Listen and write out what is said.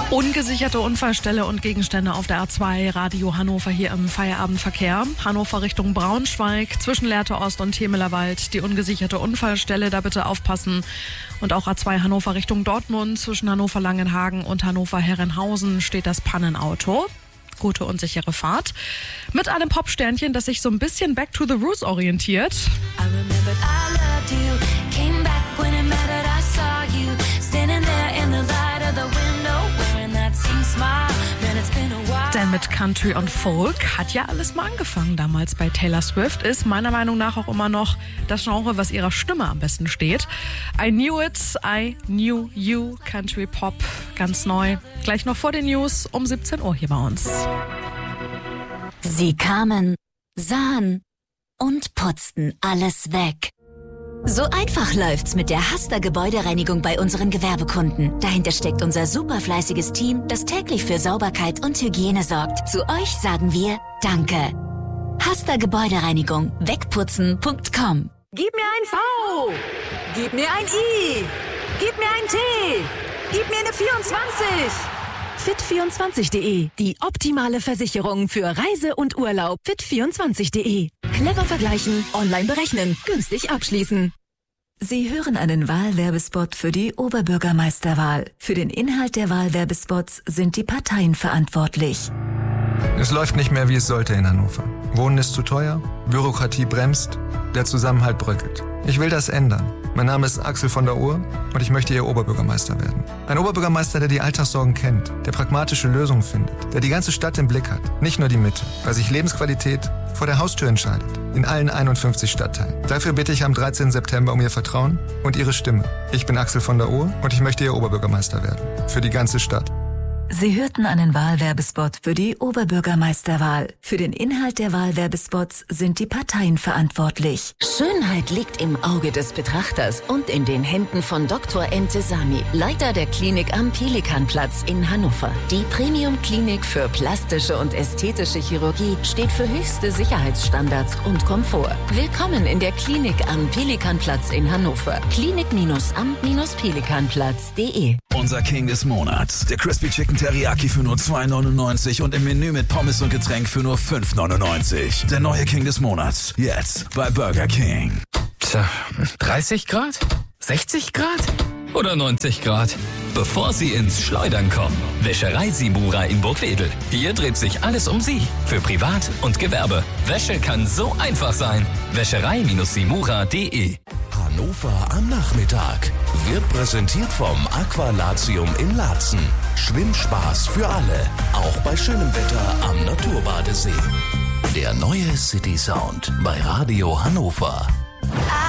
Ungesicherte Unfallstelle und Gegenstände auf der A2 Radio Hannover hier im Feierabendverkehr. Hannover Richtung Braunschweig, zwischen Lehrte Ost und Temelerwald. Die ungesicherte Unfallstelle, da bitte aufpassen. Und auch A2 Hannover Richtung Dortmund, zwischen Hannover Langenhagen und Hannover Herrenhausen steht das Pannenauto. Gute und sichere Fahrt. Mit einem Popsternchen, das sich so ein bisschen back to the roots orientiert. Denn mit Country und Folk hat ja alles mal angefangen damals bei Taylor Swift. Ist meiner Meinung nach auch immer noch das Genre, was ihrer Stimme am besten steht. I Knew It, I Knew You, Country Pop, ganz neu. Gleich noch vor den News um 17 Uhr hier bei uns. Sie kamen, sahen und putzten alles weg. So einfach läuft's mit der Hasta Gebäudereinigung bei unseren Gewerbekunden. Dahinter steckt unser superfleißiges Team, das täglich für Sauberkeit und Hygiene sorgt. Zu euch sagen wir Danke. Hasta Gebäudereinigung. Wegputzen.com. Gib mir ein V. Gib mir ein I. Gib mir ein T. Gib mir eine 24. Fit24.de. Die optimale Versicherung für Reise und Urlaub. Fit24.de. Clever vergleichen, online berechnen, günstig abschließen. Sie hören einen Wahlwerbespot für die Oberbürgermeisterwahl. Für den Inhalt der Wahlwerbespots sind die Parteien verantwortlich. Es läuft nicht mehr, wie es sollte in Hannover. Wohnen ist zu teuer, Bürokratie bremst, der Zusammenhalt bröckelt. Ich will das ändern. Mein Name ist Axel von der Ohr und ich möchte Ihr Oberbürgermeister werden. Ein Oberbürgermeister, der die Alltagssorgen kennt, der pragmatische Lösungen findet, der die ganze Stadt im Blick hat, nicht nur die Mitte, weil sich Lebensqualität vor der Haustür entscheidet, in allen 51 Stadtteilen. Dafür bitte ich am 13. September um Ihr Vertrauen und Ihre Stimme. Ich bin Axel von der Ohr und ich möchte Ihr Oberbürgermeister werden. Für die ganze Stadt. Sie hörten einen Wahlwerbespot für die Oberbürgermeisterwahl. Für den Inhalt der Wahlwerbespots sind die Parteien verantwortlich. Schönheit liegt im Auge des Betrachters und in den Händen von Dr. Entesami, Leiter der Klinik am Pelikanplatz in Hannover. Die Premium-Klinik für plastische und ästhetische Chirurgie steht für höchste Sicherheitsstandards und Komfort. Willkommen in der Klinik am Pelikanplatz in Hannover. Klinik-am-pelikanplatz.de. Unser King des Monats, der Crispy Chicken Teriyaki für nur 2,99 und im Menü mit Pommes und Getränk für nur 5,99. Der neue King des Monats, jetzt bei Burger King. Tja, 30 Grad? 60 Grad? Oder 90 Grad? Bevor Sie ins Schleudern kommen, Wäscherei Simura in Burgwedel. Hier dreht sich alles um Sie. Für Privat und Gewerbe. Wäsche kann so einfach sein. Wäscherei-simura.de. Hannover am Nachmittag wird präsentiert vom Aqualatium in Laatzen. Schwimmspaß für alle, auch bei schönem Wetter am Naturbadesee. Der neue City Sound bei Radio Hannover.